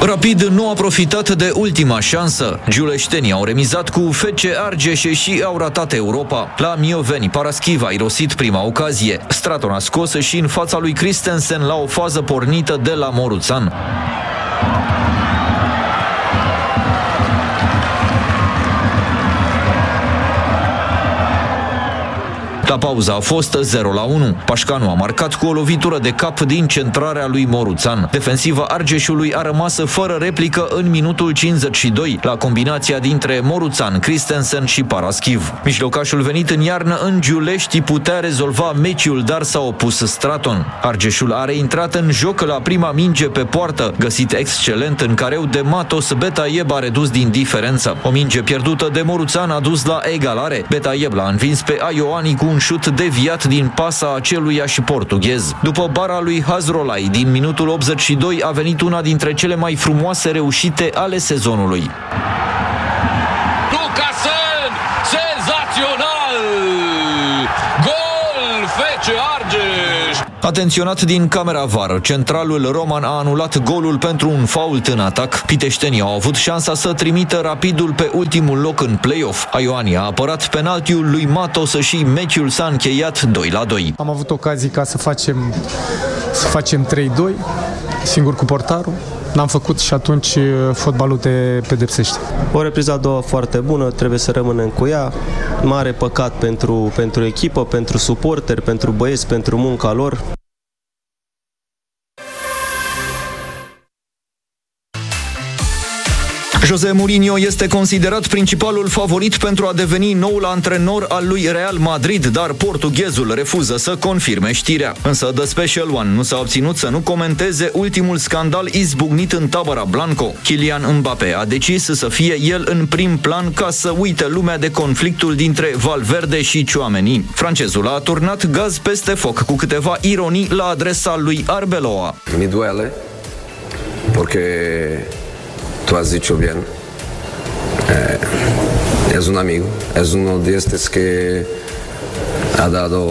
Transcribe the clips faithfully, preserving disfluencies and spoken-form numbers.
Rapid nu a profitat de ultima șansă. Giuleștenii au remizat cu F C Argeș și au ratat Europa. La Mioveni, Paraschiv a irosit prima ocazie. Straton a scos și în fața lui Christensen la o fază pornită de la Moruțan. La pauză a fost zero la unu. Pașcanu a marcat cu o lovitură de cap din centrarea lui Moruțan. Defensiva Argeșului a rămas fără replică în minutul cincizeci și doi la combinația dintre Moruțan, Christensen și Paraschiv. Mijlocașul venit în iarnă în Giulești putea rezolva meciul, dar s-a opus Straton. Argeșul a reintrat în joc la prima minge pe poartă, găsit excelent în careu de Matos. Betaieb a redus din diferență. O minge pierdută de Moruțan a dus la egalare. Betaieb l-a învins pe Aioani cu un șut deviat din pasa aceluiași portughez. După bara lui Hazrolai din minutul optzeci și doi a venit una dintre cele mai frumoase reușite ale sezonului. Lucasen! Senzațional! Gol F C Argeș! Atenționat din camera V A R, centralul roman a anulat golul pentru un fault în atac. Piteștenii au avut șansa să trimită Rapidul pe ultimul loc în play-off. Aioani a apărat penaltiul lui Matos și meciul s-a încheiat doi la doi. Am avut ocazii ca să facem, să facem trei doi, singur cu portarul. N-am făcut și atunci fotbalul te pedepsește. O repriză a doua foarte bună, trebuie să rămânem cu ea. Mare păcat pentru, pentru echipă, pentru suporteri, pentru băieți, pentru munca lor. José Mourinho este considerat principalul favorit pentru a deveni noul antrenor al lui Real Madrid, dar portughezul refuză să confirme știrea. Însă The Special One nu s-a obținut să nu comenteze ultimul scandal izbucnit în tabăra Blanco. Kylian Mbappé a decis să fie el în prim plan ca să uite lumea de conflictul dintre Valverde și Tchouaméni. Francezul a turnat gaz peste foc cu câteva ironii la adresa lui Arbeloa. Mi duele, porque tú has dicho bien, eh, es un amigo, es uno de estos que ha dado,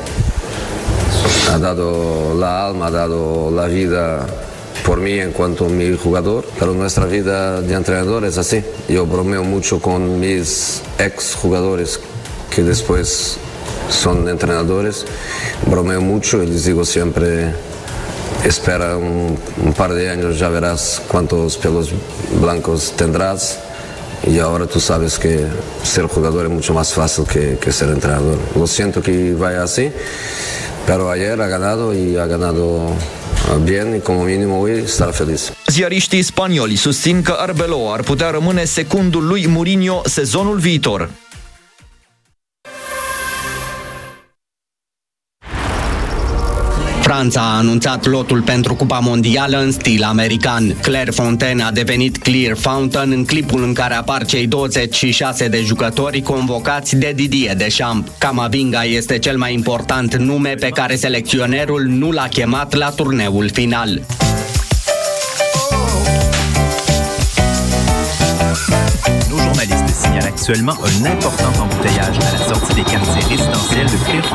ha dado la alma, ha dado la vida por mí en cuanto a mi jugador, pero nuestra vida de entrenador es así. Yo bromeo mucho con mis ex jugadores que después son entrenadores, bromeo mucho y les digo siempre: espera un, un par de años, ya verás cuántos pelos blancos tendrás. Y ahora tú sabes que ser jugador es mucho más fácil que, que ser entrenador. Lo siento que vaya así, pero ayer ha ganado y ha ganado bien y como mínimo hoy estará feliz. Ziariștii spanioli susțin că Arbeloa ar putea rămâne secundul lui Mourinho sezonul viitor. Franța a anunțat lotul pentru Cupa Mondială în stil american. Claire Fontaine a devenit Clear Fountain în clipul în care apar cei douăzeci și șase de jucători convocați de Didier Deschamps. Camavinga este cel mai important nume pe care selecționerul nu l-a chemat la turneul final. Nos journalistes signalent actuellement un important embouteillage à la sortie des quartiers résidentiels de Clear